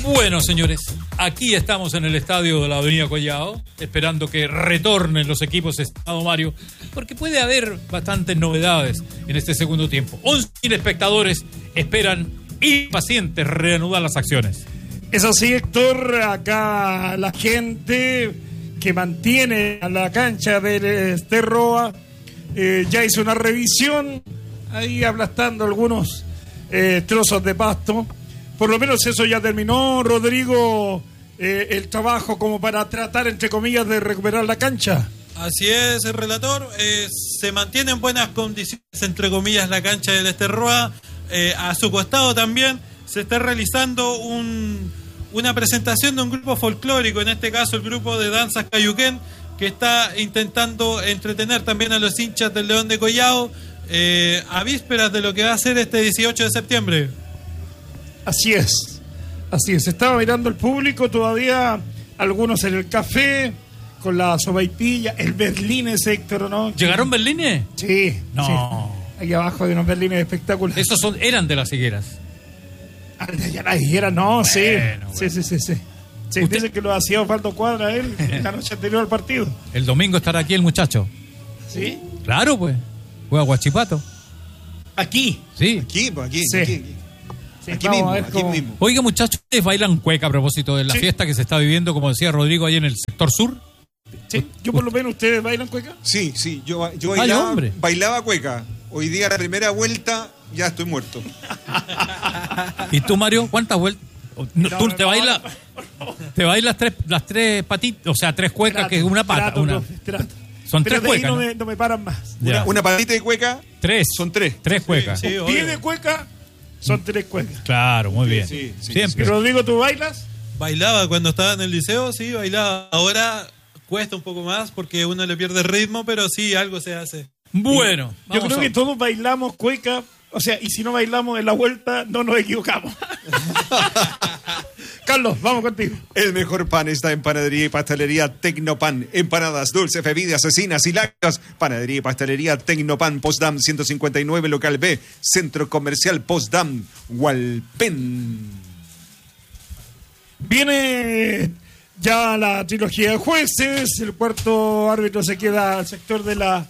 Bueno, señores, aquí estamos en el estadio de la Avenida Collao, esperando que retornen los equipos, estimado Mario, porque puede haber bastantes novedades en este segundo tiempo. 11.000 espectadores esperan impacientes reanudar las acciones. Es así, Héctor. Acá la gente que mantiene a la cancha del Esterroa ya hizo una revisión, ahí aplastando algunos trozos de pasto. Por lo menos eso ya terminó, Rodrigo, el trabajo como para tratar, entre comillas, de recuperar la cancha. Así es, el relator. Se mantiene en buenas condiciones, entre comillas, la cancha del Esterroa. A su costado también se está realizando una presentación de un grupo folclórico, en este caso el grupo de danzas Cayuquén, que está intentando entretener también a los hinchas del León de Collao a vísperas de lo que va a ser este 18 de septiembre. Así es. Estaba mirando el público, todavía algunos en el café, con la sopaipilla, el berlines, Héctor, ¿no? ¿Llegaron berlines? Sí. No. Sí. Aquí abajo hay unos berlines espectaculares. Esos eran de las higueras. Ya las higueras, no, sí. Bueno. Sí. Sí, dice que lo hacía Osvaldo Cuadra él la noche anterior al partido. El domingo estará aquí el muchacho. ¿Sí? Claro, pues. Juega Huachipato. Aquí. Sí. Aquí. Sí. Aquí mismo. Oiga, muchachos, ¿ustedes bailan cueca a propósito de la fiesta que se está viviendo, como decía Rodrigo, ahí en el sector sur? Sí, yo por lo menos, ¿ustedes bailan cueca? Sí, yo bailaba cueca. Hoy día la primera ya estoy muerto. ¿Y tú, Mario, cuántas vueltas? ¿Tú te bailas? ¿Te bailas las tres patitas? O sea, tres cuecas, que es una pata. Trato. Son tres cuecas, no me paran más. Una patita de cueca. Son tres. Tres cuecas. Sí, 10 de cueca, son tres cuecas. Claro, muy bien. Sí. Siempre. Rodrigo, ¿tú bailas? Bailaba cuando estaba en el liceo, sí, bailaba. Ahora cuesta un poco más porque uno le pierde el ritmo, pero sí, algo se hace. Bueno, yo creo que todos bailamos cueca, o sea, y si no bailamos en la vuelta, no nos equivocamos. Carlos, vamos contigo. El mejor pan está en Panadería y Pastelería Tecnopan. Empanadas, dulces, bebidas, cecinas y lácteos. Panadería y Pastelería Tecnopan, Postdam 159, local B, Centro Comercial Postdam, Hualpén. Viene ya la trilogía de jueces. El cuarto árbitro se queda al sector de las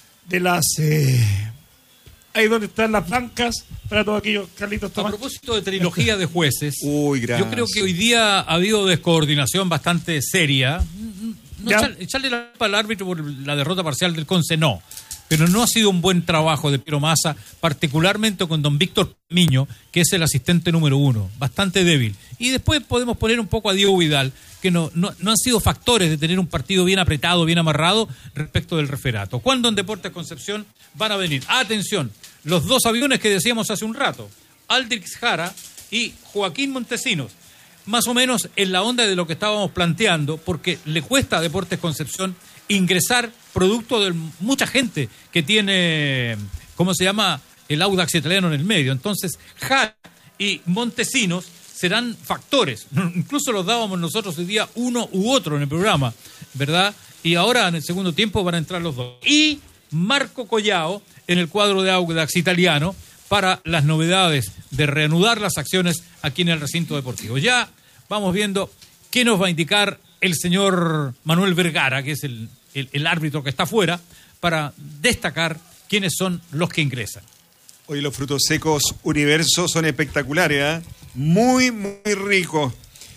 ahí donde están las bancas para todos aquellos. Carlitos, Tomás. A propósito de trilogía de jueces, gracias. Yo creo que hoy día ha habido descoordinación bastante seria. Echarle la culpa al árbitro por la derrota parcial del Conce, no. Pero no ha sido un buen trabajo de Piero Massa, particularmente con don Víctor Miño, que es el asistente número 1, bastante débil. Y después podemos poner un poco a Diego Vidal, que no han sido factores de tener un partido bien apretado, bien amarrado respecto del referato. ¿Cuándo en Deportes Concepción van a venir? Atención, los dos aviones que decíamos hace un rato, Aldrich Jara y Joaquín Montesinos, más o menos en la onda de lo que estábamos planteando, porque le cuesta a Deportes Concepción ingresar producto de mucha gente que tiene, ¿cómo se llama?, el Audax italiano en el medio. Entonces, Jara y Montesinos serán factores. Incluso los dábamos nosotros hoy día uno u otro en el programa, ¿verdad? Y ahora en el segundo tiempo van a entrar los dos. Y Marco Collao en el cuadro de Audax italiano para las novedades de reanudar las acciones aquí en el recinto deportivo. Ya vamos viendo qué nos va a indicar el señor Manuel Vergara, que es el árbitro que está afuera, para destacar quiénes son los que ingresan. Hoy los frutos secos Universo son espectaculares, ¿eh? Muy, muy ricos.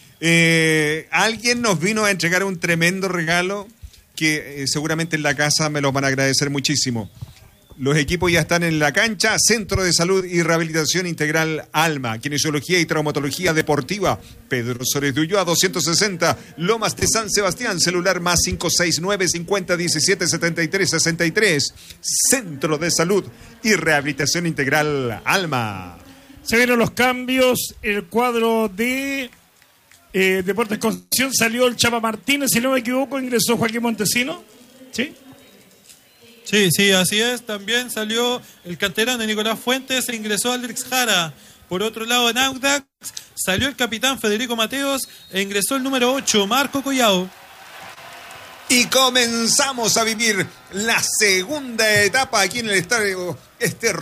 Alguien nos vino a entregar un tremendo regalo que seguramente en la casa me lo van a agradecer muchísimo. Los equipos ya están en la cancha. Centro de Salud y Rehabilitación Integral Alma, Kinesiología y Traumatología Deportiva, Pedro Sores de Ulloa 260, Lomas de San Sebastián, celular más 569 50 17 73 63. Centro de Salud y Rehabilitación Integral Alma. Se vieron los cambios. El cuadro de Deportes Concepción salió el Chapa Martínez, si no me equivoco, ingresó Joaquín Montesino. ¿Sí? Sí, así es. También salió el canterano Nicolás Fuentes e ingresó Aldrich Jara. Por otro lado, en Audax salió el capitán Federico Mateos e ingresó el número 8, Marco Collao. Y comenzamos a vivir la segunda etapa aquí en el estadio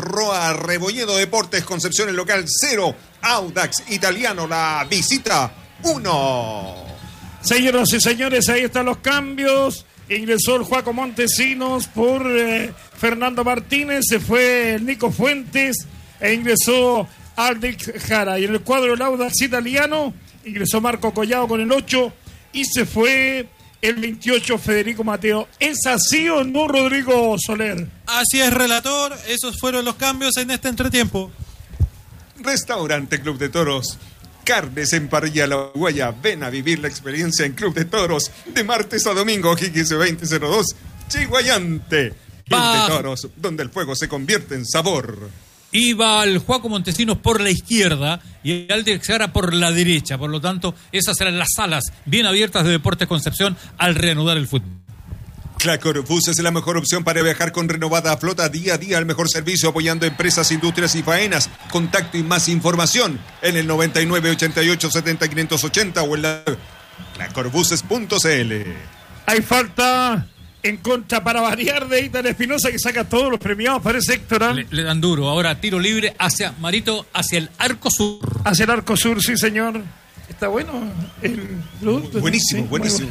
Esterroa Rebolledo. Deportes Concepción, el local 0, Audax italiano, la visita 1. Señoras y señores, ahí están los cambios. Ingresó el Juaco Montesinos por Fernando Martínez, se fue el Nico Fuentes e ingresó Aldrich Jara. Y en el cuadro del Audax italiano ingresó Marco Collado con el 8 y se fue el 28 Federico Mateo. ¿Es así o no, Rodrigo Soler? Así es, relator. Esos fueron los cambios en este entretiempo. Restaurante Club de Toros. Carnes en parrilla La Uruguaya. Ven a vivir la experiencia en Club de Toros. De martes a domingo, Higgins 2002. Chiguayante. Club de Toros, donde el fuego se convierte en sabor. Iba el Juaco Montesinos por la izquierda y Aldrich Jara por la derecha. Por lo tanto, esas eran las salas bien abiertas de Deportes Concepción al reanudar el fútbol. Clacorbus es la mejor opción para viajar con renovada flota día a día, el mejor servicio apoyando empresas, industrias y faenas. Contacto y más información en el 99 88 70 580 o en la clacorbuses.cl. Hay falta en contra para variar de Ethan Espinosa, que saca todos los premiados para ese sector. Le dan duro. Ahora tiro libre hacia Marito, hacia el arco sur. Hacia el arco sur, sí, señor. Está bueno el producto. Buenísimo, sí, buenísimo.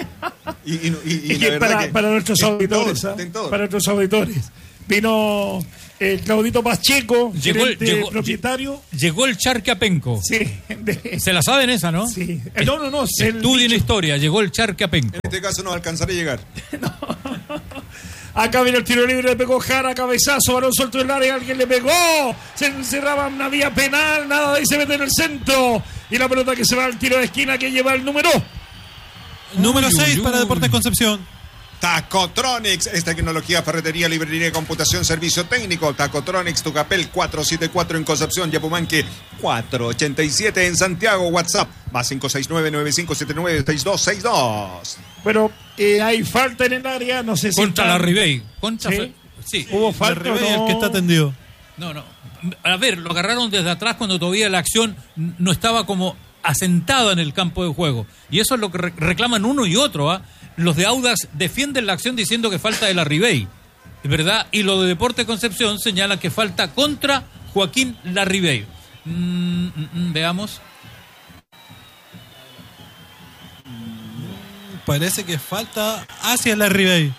Y la verdad para nuestros auditores. Para nuestros auditores. Vino Claudito Pacheco, propietario. Llegó el Charqueapenco. Sí. Se la saben esa, ¿no? Sí. No. Estudien historia. Llegó el Charqueapenco. En este caso no alcanzaré a llegar. No. Acá viene el tiro libre, le pegó Jara, cabezazo, balón suelto en el área, alguien le pegó, se encerraba una vía penal, nada de ahí, se mete en el centro, y la pelota que se va al tiro de esquina que lleva el número 6 para Deportes Concepción. Tacotronics es tecnología, ferretería, librería de computación, servicio técnico. Tacotronics, Tucapel 474 en Concepción, Yapumanque 487 en Santiago. WhatsApp más 569-9579-6262. Bueno, hay falta en el área, no sé si contra la Ribey. Sí. Hubo falta. La Ribey, el que está atendido. No. A ver, lo agarraron desde atrás cuando todavía la acción no estaba como asentada en el campo de juego. Y eso es lo que reclaman uno y otro, ¿ah? Los de Audax defienden la acción diciendo que falta de la Ribey, ¿verdad? Y los de Deportes Concepción señalan que falta contra Joaquín Larribey. Veamos. Parece que falta hacia Larribey.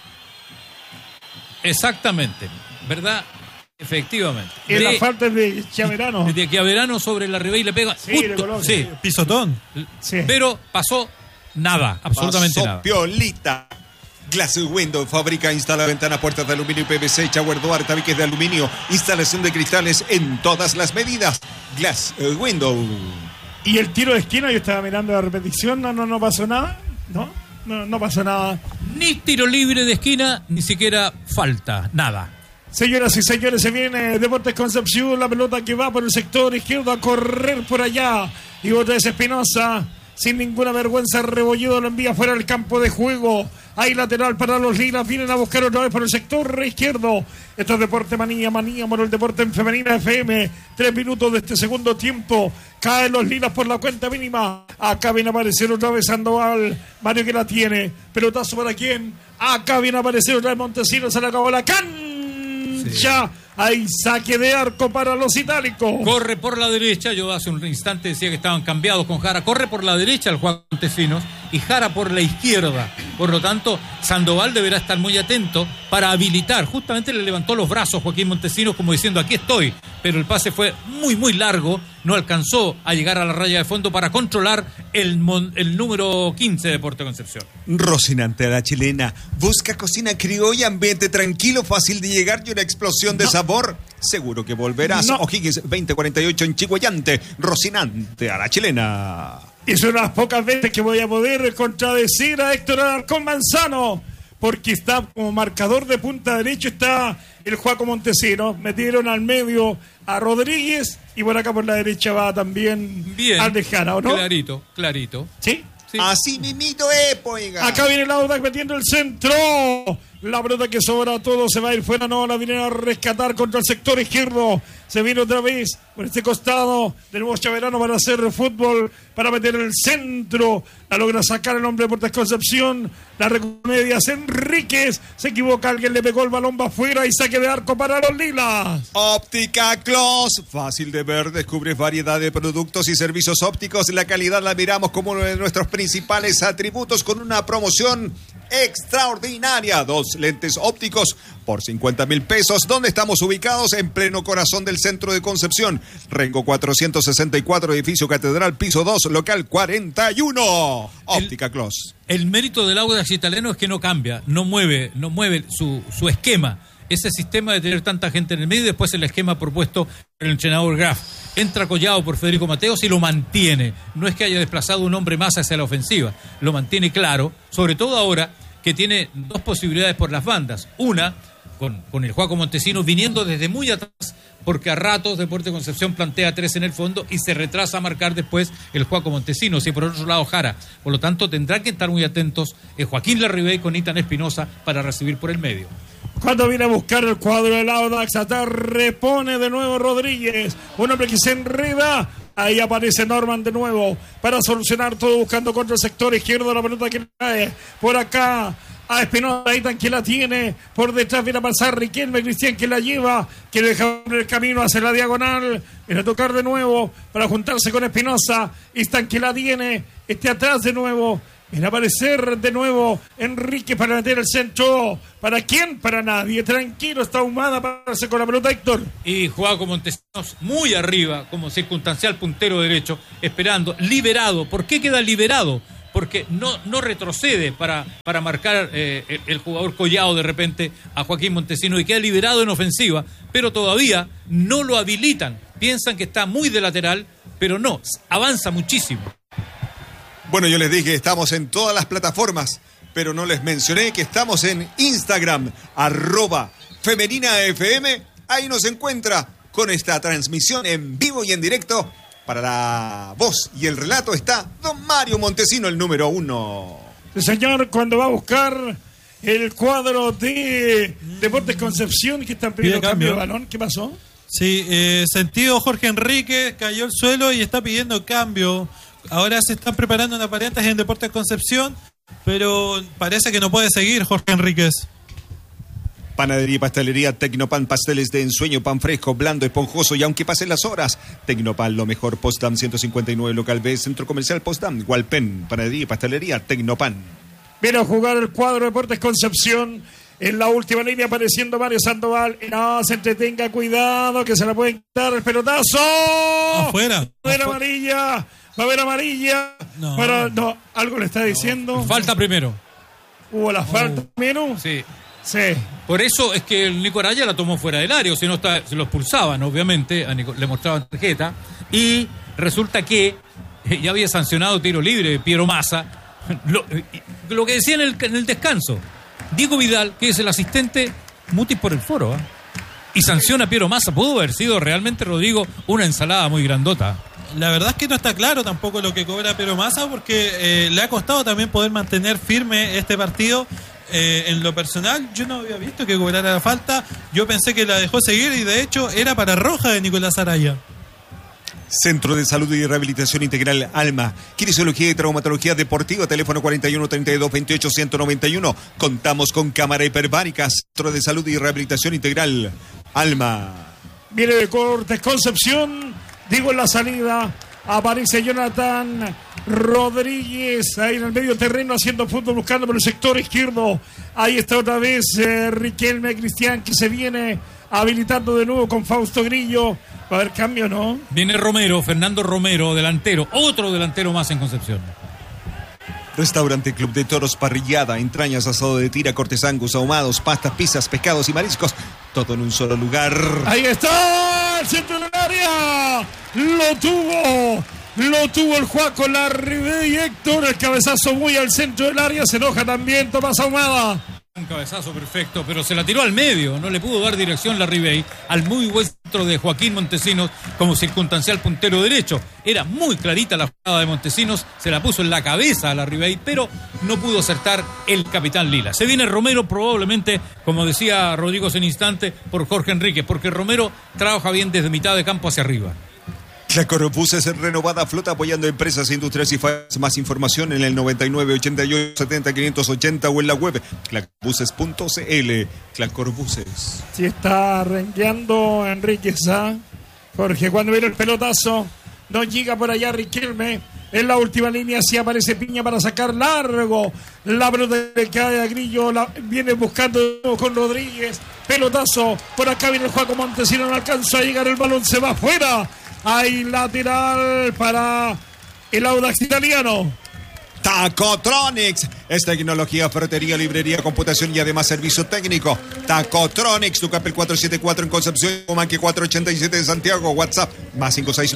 Exactamente, ¿verdad? Efectivamente. Y la falta es de Chiaverano. De Chiaverano sobre Larribey le pega. Sí, le coloca. Sí. Pisotón. Sí. Pero pasó nada, absolutamente pasó nada. Piolita. Glass Window, fábrica, instala ventanas, puertas de aluminio y PVC, shower door, tabiques de aluminio, instalación de cristales en todas las medidas. Glass Window. Y el tiro de esquina, yo estaba mirando la repetición, no pasó nada, no pasó nada. Ni tiro libre de esquina, ni siquiera falta, nada. Señoras y señores, se viene Deportes Concepción, la pelota que va por el sector izquierdo a correr por allá. Y otra vez Espinosa, sin ninguna vergüenza, Rebolledo lo envía fuera del campo de juego. Hay lateral para los lilas, vienen a buscar otra vez por el sector izquierdo. Esto es Deporte Manía por el Deporte en Femenina FM. 3 minutos de este segundo tiempo. Caen los lilas por la cuenta mínima. Acá viene a aparecer otra vez Sandoval. Mario que la tiene. Pelotazo para quién. Acá viene a aparecer otra vez Montesinos. Se le acabó la cancha. Sí. Hay saque de arco para los itálicos. Corre por la derecha. Yo hace un instante decía que estaban cambiados con Jara. Corre por la derecha el Juan Montesinos y Jara por la izquierda. Por lo tanto, Sandoval deberá estar muy atento para habilitar. Justamente le levantó los brazos Joaquín Montesinos como diciendo aquí estoy. Pero el pase fue muy largo. No alcanzó a llegar a la raya de fondo para controlar el número 15 de Deportes Concepción. Rocinante a la chilena. Busca cocina criolla, ambiente tranquilo, fácil de llegar y una explosión de sabor. Seguro que volverás. O'Higgins 2048 en Chiguayante. Rocinante a la chilena. Y son las pocas veces que voy a poder contradecir a Héctor Alarcón Manzano, porque está como marcador de punta derecho, está el Juaco Montesinos. Metieron al medio a Rodríguez y por acá por la derecha va también Aldrich Jara, ¿o no? Clarito. ¿Sí? Así mimito, poiga. Acá viene el Audax metiendo el centro. La pelota que sobra, todo se va a ir fuera. No, la vienen a rescatar contra el sector izquierdo. Se viene otra vez por este costado. De nuevo Chaverano para hacer fútbol, para meter el centro. La logra sacar el hombre de Deportes Concepción. La recomedias Enríquez. Se equivoca, alguien le pegó el balón, va afuera y saque de arco para los lilas. Óptica Clos, fácil de ver, descubres variedad de productos y servicios ópticos. La calidad la miramos como uno de nuestros principales atributos, con una promoción extraordinaria. 2 lentes ópticos por 50,000 pesos. ¿Dónde estamos ubicados? En pleno corazón del centro de Concepción. Rengo 464, edificio Catedral, piso 2, local 41. Óptica Clos. El mérito del Audax italiano es que no cambia, no mueve su esquema. Ese sistema de tener tanta gente en el medio, y después el esquema propuesto por el entrenador Graf. Entra Collado por Federico Mateos y lo mantiene. No es que haya desplazado un hombre más hacia la ofensiva, lo mantiene claro, sobre todo ahora que tiene 2 posibilidades por las bandas. Una, con el Juaco Montesino viniendo desde muy atrás, porque a ratos Deportes Concepción plantea 3 en el fondo y se retrasa a marcar después el Juaco Montesinos, y por otro lado Jara. Por lo tanto, tendrán que estar muy atentos Joaquín Larribey con Itan Espinosa para recibir por el medio. Cuando viene a buscar el cuadro del Audax, atrás repone de nuevo Rodríguez, un hombre que se enreda. Ahí aparece Norman de nuevo para solucionar todo, buscando contra el sector izquierdo la pelota que cae por acá a Espinosa. Ahí tan que la tiene por detrás, viene a pasar Riquelme Cristian, que la lleva, que le deja el camino hacia la diagonal, viene a tocar de nuevo para juntarse con Espinosa. Están que la tiene, atrás de nuevo. Viene a aparecer de nuevo Enrique para meter el centro. ¿Para quién? Para nadie. Tranquilo, está Ahumada para hacerse con la pelota, Héctor. Y Joaco Montesinos muy arriba, como circunstancial puntero derecho, esperando, liberado. ¿Por qué queda liberado? Porque no retrocede para marcar el jugador Collado de repente a Joaquín Montesinos, y queda liberado en ofensiva, pero todavía no lo habilitan. Piensan que está muy de lateral, pero no, avanza muchísimo. Bueno, yo les dije, estamos en todas las plataformas, pero no les mencioné que estamos en Instagram, @FemeninaFM. Ahí nos encuentra con esta transmisión en vivo y en directo. Para la voz y el relato está don Mario Montesino, el número 1. El señor, cuando va a buscar el cuadro de Deportes Concepción, que está en primer cambio de balón, ¿qué pasó? Sí, sentido Jorge Enríquez, cayó al suelo y está pidiendo cambio. Ahora se están preparando unas variantes en Deportes Concepción, pero parece que no puede seguir Jorge Enríquez. Panadería y pastelería Tecnopan, pasteles de ensueño, pan fresco, blando, esponjoso, y aunque pasen las horas, Tecnopan, lo mejor. Postdam 159, local B, Centro Comercial Postdam, Hualpén. Panadería y pastelería Tecnopan. Viene a jugar el cuadro de Deportes Concepción. En la última línea apareciendo Mario Sandoval. No se entretenga, cuidado, que se la pueden quitar el pelotazo. Afuera. Va a haber amarilla. Va a haber amarilla. No. Pero no, algo le está diciendo. Falta primero. ¿Hubo la falta primero? Sí. Sí. Por eso es que el Nico Araya la tomó fuera del área, o si no se lo expulsaban, obviamente, le mostraban tarjeta, y resulta que ya había sancionado tiro libre Piero Massa, lo que decía en el descanso. Diego Vidal, que es el asistente, mutis por el foro, y sanciona a Piero Massa. Pudo haber sido realmente, Rodrigo, una ensalada muy grandota. La verdad es que no está claro tampoco lo que cobra Piero Massa, porque le ha costado también poder mantener firme este partido. En lo personal, yo no había visto que cobrara la falta. Yo pensé que la dejó seguir, y de hecho era para roja de Nicolás Araya. Centro de Salud y Rehabilitación Integral Alma. Kinesiología y Traumatología Deportiva. Teléfono 41 32 28 191. Contamos con cámara hiperbárica. Centro de Salud y Rehabilitación Integral Alma. Viene de Deportes Concepción. Digo, en la salida aparece Jonathan Rodríguez ahí en el medio terreno haciendo fútbol, buscando por el sector izquierdo. Ahí está otra vez Riquelme Cristian, que se viene habilitando de nuevo con Fausto Grillo. Va a haber cambio, ¿no? Viene Fernando Romero, delantero, otro delantero más en Concepción. Restaurante Club de Toros, parrillada, entrañas, asado de tira, cortes angus, ahumados, pastas, pizzas, pescados y mariscos. Todo en un solo lugar. Ahí está, el centro del área. Lo tuvo el Joaco Larribey, Héctor. El cabezazo muy al centro del área. Se enoja también Tomás Ahumada. Un cabezazo perfecto, pero se la tiró al medio. No le pudo dar dirección Larribey al muy buen centro de Joaquín Montesinos como circunstancial puntero derecho. Era muy clarita la jugada de Montesinos, se la puso en la cabeza a la Ribey, pero no pudo acertar el capitán Lila. Se viene Romero probablemente, como decía Rodrigo hace un instante, por Jorge Enríquez, porque Romero trabaja bien desde mitad de campo hacia arriba. Clacorbuses renovada flota apoyando empresas, industrias y fábricas. Más información en el 99 88 70 580 o en la web clacorbuses.cl. Clacorbuses. Si está renqueando Enríquez, Jorge, cuando viene el pelotazo, no llega por allá Riquelme. En la última línea sí aparece Piña para sacar largo. La pelota que cae a Grillo, viene buscando con Rodríguez. Pelotazo, por acá viene el Juaco Montesinos, no alcanza a llegar, el balón se va afuera. Hay lateral para el Audax italiano. Tacotronics es tecnología, ferretería, librería, computación y además servicio técnico. Tacotronics, Tucapel 474 en Concepción, Comanque 487 en Santiago. WhatsApp más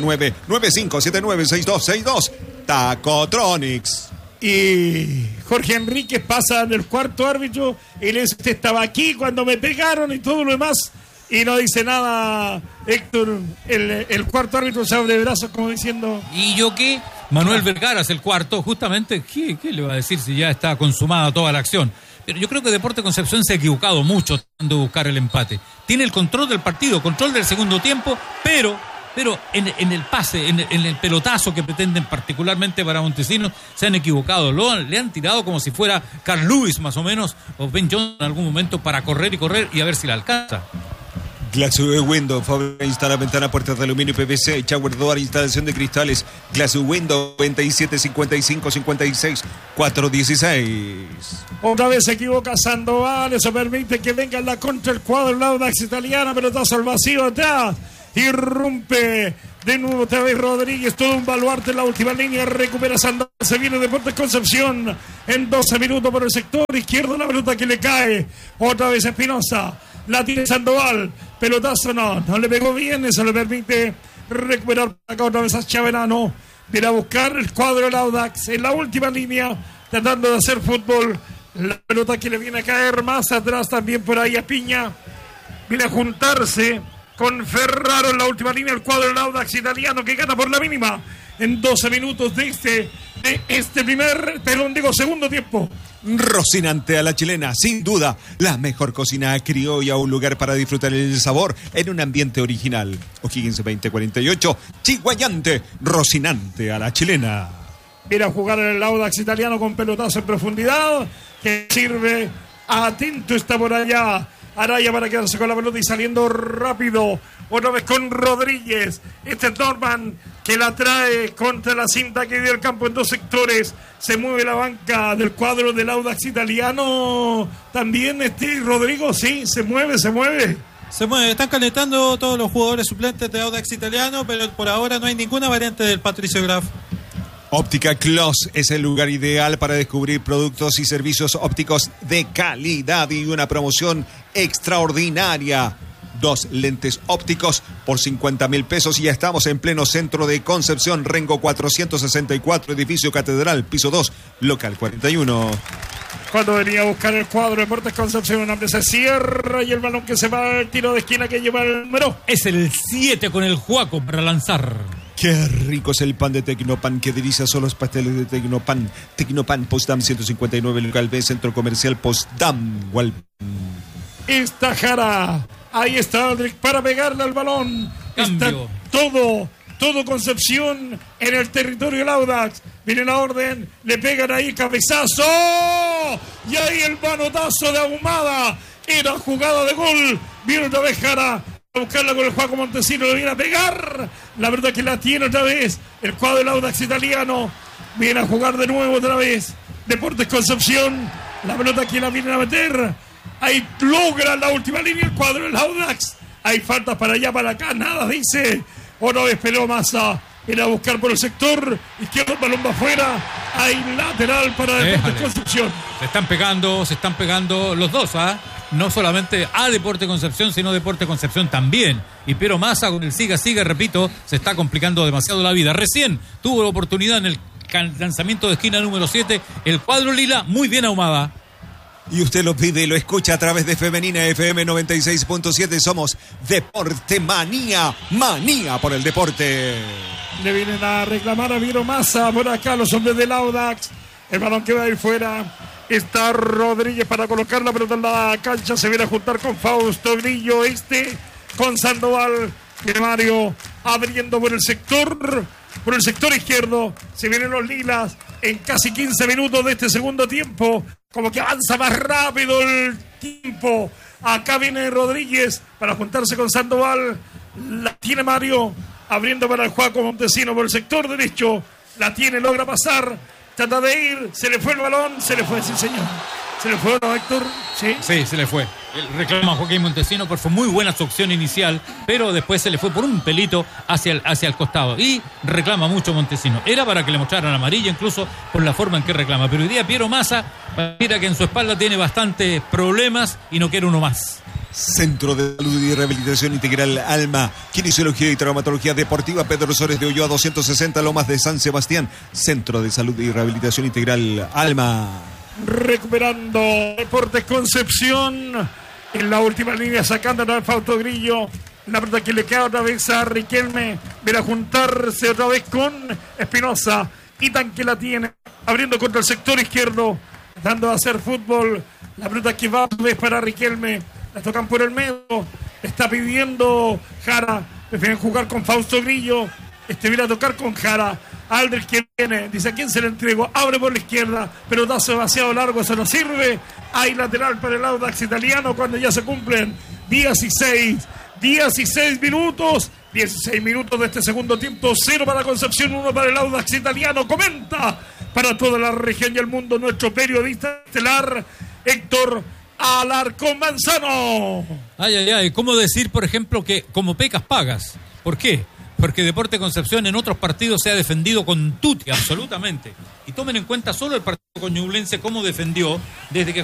569-9579-6262. Tacotronics. Y Jorge Enríquez pasa en el cuarto árbitro. Él estaba aquí cuando me pegaron y todo lo demás. Y no dice nada Héctor, el cuarto árbitro se abre de brazos como diciendo... ¿Y yo qué? Manuel Vergaras, el cuarto, justamente, ¿qué le va a decir si ya está consumada toda la acción? Pero yo creo que Deportes Concepción se ha equivocado mucho tratando de buscar el empate. Tiene el control del partido, control del segundo tiempo, pero en el pase, en el pelotazo que pretenden particularmente para Montesinos, se han equivocado. Le han tirado como si fuera Carl Lewis más o menos, o Ben Johnson en algún momento para correr y a ver si la alcanza. Glass Window, fábrica instala ventana, puertas de aluminio y PVC, shower door, instalación de cristales. Glass Window 27 55 56 416. Otra vez se equivoca Sandoval, eso permite que venga en la contra el cuadro del Audax italiano, pelotazo al vacío atrás, irrumpe de nuevo otra vez Rodríguez, todo un baluarte en la última línea, recupera Sandoval, se viene Deportes Concepción en 12 minutos por el sector izquierdo, la pelota que le cae, otra vez Espinosa. La tiene Sandoval, pelotazo no le pegó bien, eso le permite recuperar acá otra vez a Chaverano. Viene a buscar el cuadro del Audax en la última línea, tratando de hacer fútbol. La pelota que le viene a caer más atrás también por ahí a Piña. Viene a juntarse con Ferraro en la última línea, el cuadro del Audax italiano que gana por la mínima en 12 minutos de este primer, segundo tiempo. Rocinante a la chilena, sin duda, la mejor cocina criolla, un lugar para disfrutar el sabor en un ambiente original. O'Higgins 2048, Chiguayante, Rocinante a la chilena. Viene a jugar el Audax italiano con pelotazo en profundidad, que sirve, atento está por allá Araya para quedarse con la pelota y saliendo rápido, otra vez con Rodríguez. Este es Norman que la trae contra la cinta que dio el campo en dos sectores. Se mueve la banca del cuadro del Audax italiano. También Rodrigo, sí, se mueve. Están calentando todos los jugadores suplentes de Audax italiano, pero por ahora no hay ninguna variante del Patricio Graf. Óptica Clos es el lugar ideal para descubrir productos y servicios ópticos de calidad y una promoción extraordinaria. 2 lentes ópticos por 50,000 pesos y ya estamos en pleno centro de Concepción, Rengo 464, edificio Catedral, piso 2, local 41. Cuando venía a buscar el cuadro de Deportes Concepción, un hombre se cierra y el balón que se va al tiro de esquina que lleva el número. Es el 7 con el Juaco para lanzar. Qué rico es el pan de Tecnopan, qué delicia son los pasteles de Tecnopan. Tecnopan, Postdam 159, local B, centro comercial Postdam, Gualpín. Esta Jara, ahí está Aldrich para pegarle al balón. Cambio. Está todo Concepción en el territorio del Audax. Viene la orden, le pegan ahí, cabezazo. Y ahí el manotazo de Ahumada. Era jugada de gol. Viene otra vez Jara a buscarla con el Juaco Montesinos, le viene a pegar. La verdad que la tiene otra vez el cuadro del Audax italiano. Viene a jugar de nuevo otra vez Deportes Concepción. La pelota que la vienen a meter. Ahí logra la última línea el cuadro del Audax. Hay faltas para allá, para acá, nada dice. Otra vez peló Massa. Viene a buscar por el sector izquierdo, el balón va afuera. Hay lateral para Deportes Concepción. Se están pegando los dos, no solamente a Deportes Concepción, sino Deportes Concepción también. Y Piero Massa con el siga, repito, se está complicando demasiado la vida. Recién tuvo la oportunidad en el lanzamiento de esquina número 7, el cuadro lila, muy bien Ahumada. Y usted lo pide y lo escucha a través de Femenina FM 96.7. Somos Deporte Manía. Manía por el deporte. Le vienen a reclamar a Piero Massa por acá los hombres del Audax. El balón que va a ir fuera. Está Rodríguez para colocar la pelota en la cancha. Se viene a juntar con Fausto Grillo. Con Sandoval. Y Mario abriendo por el sector izquierdo. Se vienen los lilas en casi 15 minutos de este segundo tiempo. Como que avanza más rápido el tiempo. Acá viene Rodríguez para juntarse con Sandoval. La tiene Mario abriendo para el Juaco Montesino por el sector derecho. La tiene, logra pasar. Trata de ir. Se le fue el balón. Se le fue, sí señor. ¿Se le fue, no, Héctor? Sí, se le fue. Reclama a Joaquín Montesino, porque fue muy buena su opción inicial, pero después se le fue por un pelito hacia el costado. Y reclama mucho Montesino. Era para que le mostraran amarilla, incluso por la forma en que reclama. Pero hoy día Piero Massa, mira que en su espalda tiene bastantes problemas y no quiere uno más. Centro de Salud y Rehabilitación Integral Alma, Kinesiología y Traumatología Deportiva, Pedro Sores de Ulloa 260, Lomas de San Sebastián. Centro de Salud y Rehabilitación Integral Alma. Recuperando Deportes Concepción en la última línea, sacando al Fausto Grillo. La pelota que le queda otra vez a Riquelme. Viene a juntarse otra vez con Espinosa. Itan que la tiene, abriendo contra el sector izquierdo, dando a hacer fútbol. La pelota que va otra vez para Riquelme. La tocan por el medio. Está pidiendo Jara. Prefieren jugar con Fausto Grillo. Viene a tocar con Jara. Aldrich que viene, dice: ¿a quién se le entregó? Abre por la izquierda, pero da demasiado largo, eso no sirve. Hay lateral para el Audax italiano cuando ya se cumplen 16 minutos. 16 minutos de este segundo tiempo. 0 para Concepción, 1 para el Audax italiano. Comenta para toda la región y el mundo nuestro periodista estelar Héctor Alarcón Manzano. Ay. ¿Cómo decir, por ejemplo, que como pecas pagas? ¿Por qué? Porque Deporte Concepción en otros partidos se ha defendido con tuti, absolutamente. Y tomen en cuenta solo el partido con Ñublense, cómo defendió desde que